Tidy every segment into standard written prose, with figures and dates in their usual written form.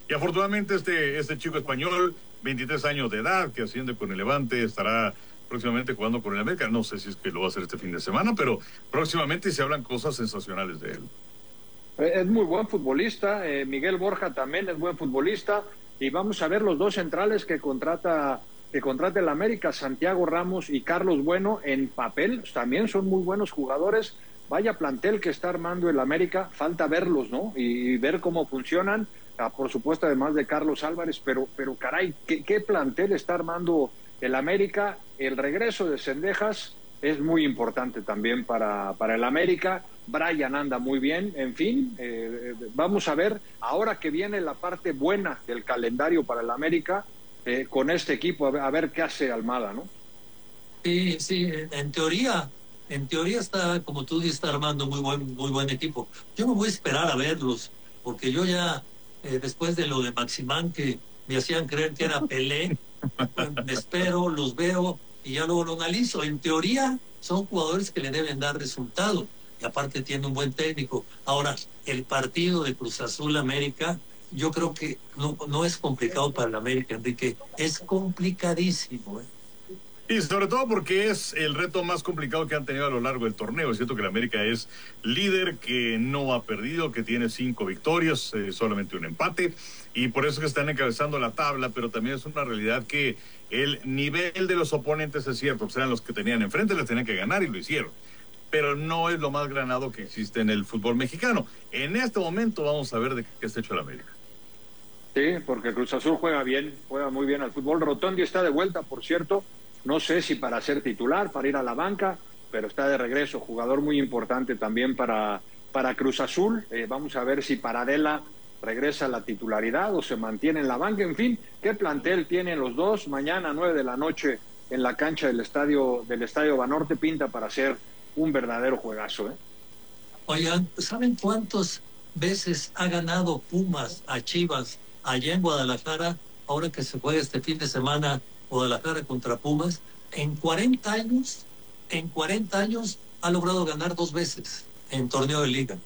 Y afortunadamente este chico español, 23 años de edad, que asciende con el Levante, estará próximamente jugando con el América. No sé si es que lo va a hacer este fin de semana, pero próximamente se hablan cosas sensacionales de él. Es muy buen futbolista, Miguel Borja también es buen futbolista, y vamos a ver los dos centrales que contrata el América, Santiago Ramos y Carlos Bueno, en papel también son muy buenos jugadores. Vaya plantel que está armando el América, falta verlos, ¿no? Y ver cómo funcionan, por supuesto, además de Carlos Álvarez, pero caray, ¿qué plantel está armando el América? El regreso de Cendejas es muy importante también para el América. Brian anda muy bien, en fin, vamos a ver, ahora que viene la parte buena del calendario para el América, con este equipo, a ver qué hace Almada, ¿no? Sí, sí, en teoría está, como tú dices, está armando muy buen equipo. Yo me voy a esperar a verlos, porque yo ya, después de lo de Maximán, que me hacían creer que era Pelé, pues me espero, los veo y ya luego lo analizo. En teoría son jugadores que le deben dar resultado, y aparte tiene un buen técnico. Ahora, el partido de Cruz Azul América, yo creo que no es complicado para el América, Enrique, es complicadísimo, ¿eh? Y sobre todo porque es el reto más complicado que han tenido a lo largo del torneo. Es cierto que el América es líder, que no ha perdido, que tiene 5 victorias, solamente un empate, y por eso que están encabezando la tabla, pero también es una realidad que el nivel de los oponentes es cierto, pues eran los que tenían enfrente, les tenían que ganar y lo hicieron. Pero no es lo más granado que existe en el fútbol mexicano. En este momento vamos a ver de qué está hecho el América. Sí, porque Cruz Azul juega muy bien al fútbol. Rotondi está de vuelta, por cierto. No sé si para ser titular, para ir a la banca, pero está de regreso, jugador muy importante también para Cruz Azul. Vamos a ver si Paradela regresa a la titularidad o se mantiene en la banca. En fin, ¿qué plantel tienen los dos? Mañana 9 de la noche en la cancha del estadio Banorte, pinta para ser un verdadero juegazo, ¿eh? Oigan, ¿saben cuántas veces ha ganado Pumas a Chivas allá en Guadalajara, ahora que se juega este fin de semana Guadalajara contra Pumas? En 40 años ha logrado ganar 2 veces en torneo de liga.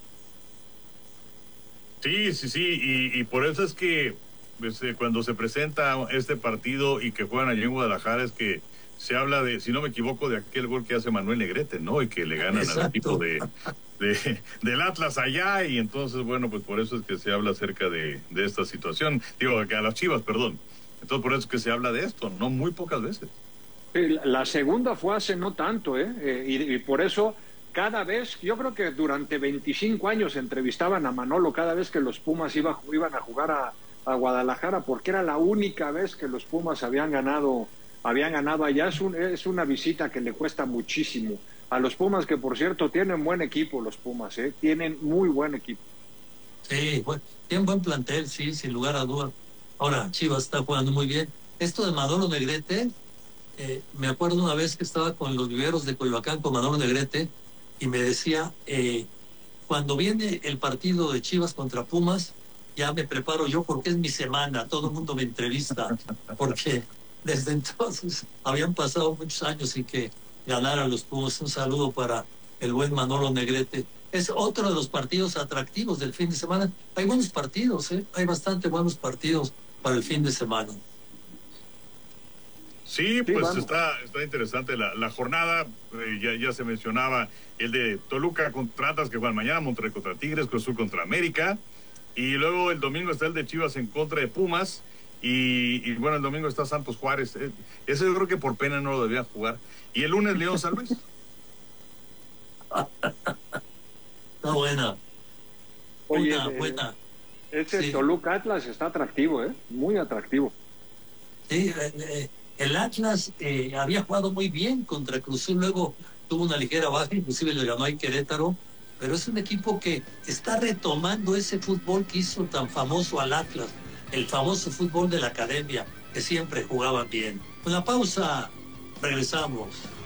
Sí, y por eso es que pues, cuando se presenta este partido y que juegan allí en Guadalajara, es que se habla de, si no me equivoco, de aquel gol que hace Manuel Negrete, ¿no? Y que le ganan Exacto. al equipo del Atlas allá, y entonces, bueno, pues por eso es que se habla acerca de esta situación. Digo, que a las Chivas, perdón. Entonces, por eso es que se habla de esto, no muy pocas veces. Sí, la segunda fue hace no tanto, y por eso cada vez, yo creo que durante 25 años entrevistaban a Manolo cada vez que los Pumas iban a jugar a Guadalajara, porque era la única vez que los Pumas habían ganado allá. Es una visita que le cuesta muchísimo a los Pumas, que por cierto tienen buen equipo los Pumas, tienen muy buen equipo. Sí, tienen buen plantel, sí, sin lugar a dudas. Ahora, Chivas está jugando muy bien. Esto de Manolo Negrete, me acuerdo una vez que estaba con los Viveros de Coyoacán con Manolo Negrete, y me decía, cuando viene el partido de Chivas contra Pumas, ya me preparo yo porque es mi semana, todo el mundo me entrevista, porque desde entonces habían pasado muchos años sin que ganaran los Pumas. Un saludo para el buen Manolo Negrete. Es otro de los partidos atractivos del fin de semana. Hay buenos partidos, hay bastante buenos partidos para el fin de semana. Sí, pues está interesante la jornada. Ya se mencionaba el de Toluca contra Atlas, que juegan mañana, Monterrey contra Tigres, Cruz Azul contra América, y luego el domingo está el de Chivas en contra de Pumas, y bueno, el domingo está Santos Juárez. Ese yo creo que por pena no lo debían jugar. Y el lunes León San Luis. Está buena. Oye, buena. Ese Sí. Toluca Atlas está atractivo, muy atractivo. Sí, el Atlas había jugado muy bien contra Cruz Azul, luego tuvo una ligera baja, inclusive le ganó a Querétaro, pero es un equipo que está retomando ese fútbol que hizo tan famoso al Atlas, el famoso fútbol de la academia, que siempre jugaban bien. Una pausa, regresamos.